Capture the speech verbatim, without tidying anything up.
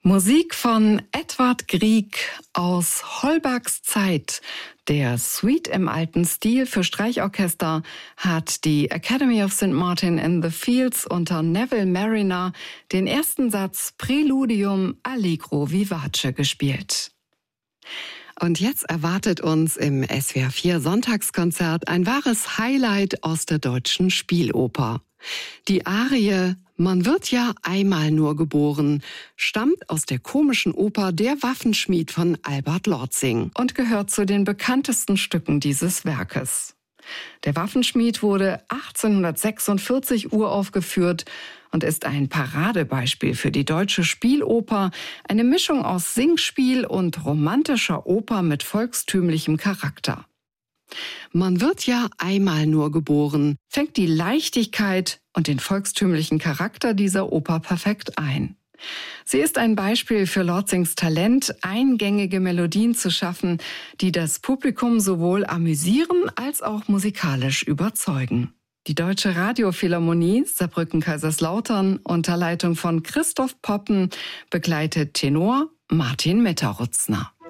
Musik von Edvard Grieg aus Holbergs Zeit. Der Suite im alten Stil für Streichorchester hat die Academy of Saint Martin in the Fields unter Neville Marriner den ersten Satz Präludium Allegro vivace gespielt. Und jetzt erwartet uns im S W R vier Sonntagskonzert ein wahres Highlight aus der deutschen Spieloper. Die Arie »Man wird ja einmal nur geboren« stammt aus der komischen Oper »Der Waffenschmied« von Albert Lortzing und gehört zu den bekanntesten Stücken dieses Werkes. Der Waffenschmied wurde achtzehnhundertsechsundvierzig uraufgeführt und ist ein Paradebeispiel für die deutsche Spieloper, eine Mischung aus Singspiel und romantischer Oper mit volkstümlichem Charakter. Man wird ja einmal nur geboren, fängt die Leichtigkeit und den volkstümlichen Charakter dieser Oper perfekt ein. Sie ist ein Beispiel für Lortzings Talent, eingängige Melodien zu schaffen, die das Publikum sowohl amüsieren als auch musikalisch überzeugen. Die Deutsche Radiophilharmonie Saarbrücken-Kaiserslautern unter Leitung von Christoph Poppen begleitet Tenor Martin Mitterutzner.